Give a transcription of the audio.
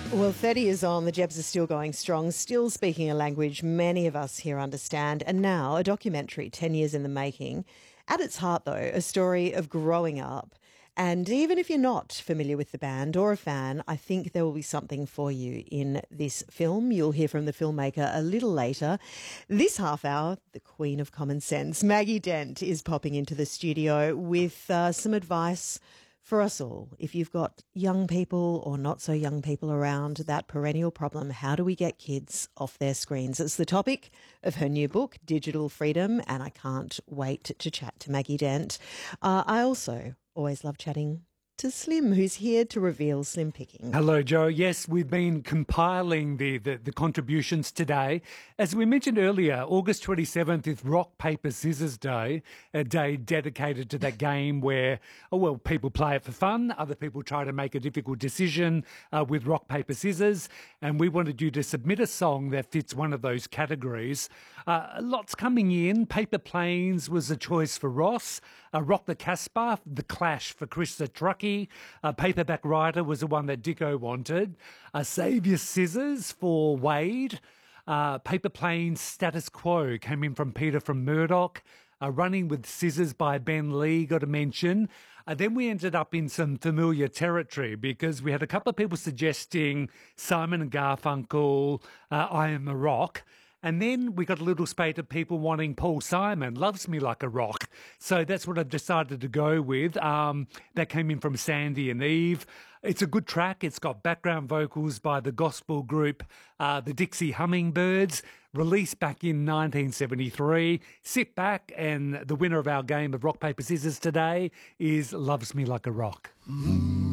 Well, 30 years on, the Jebs are still going strong, still speaking a language many of us here understand, and now a documentary 10 years in the making. At its heart, though, a story of growing up. And even if you're not familiar with the band or a fan, I think there will be something for you in this film. You'll hear from the filmmaker a little later. This half hour, the Queen of Common Sense, Maggie Dent, is popping into the studio with some advice for us all. If you've got young people or not so young people around, that perennial problem, how do we get kids off their screens? It's the topic of her new book, Digital Freedom, and I can't wait to chat to Maggie Dent. I also always love chatting to Slim, who's here to reveal Slim Picking. Hello, Joe. Yes, we've been compiling the contributions today. As we mentioned earlier, August 27th is Rock, Paper, Scissors Day, a day dedicated to that game where, people play it for fun. Other people try to make a difficult decision with rock, paper, scissors. And we wanted you to submit a song that fits one of those categories. Lots coming in. Paper Planes was a choice for Ross. Rock the Casbah, The Clash for Krista Truckee. Paperback Writer was the one that Dicko wanted. Save Your Scissors for Wade. Paper Planes Status Quo came in from Peter from Murdoch. Running with Scissors by Ben Lee got a mention. Then we ended up in some familiar territory because we had a couple of people suggesting Simon and Garfunkel, I Am a Rock. And then we got a little spate of people wanting Paul Simon, Loves Me Like a Rock. So that's what I've decided to go with. That came in from Sandy and Eve. It's a good track. It's got background vocals by the gospel group, the Dixie Hummingbirds, released back in 1973. Sit back, and the winner of our game of Rock, Paper, Scissors today is Loves Me Like a Rock.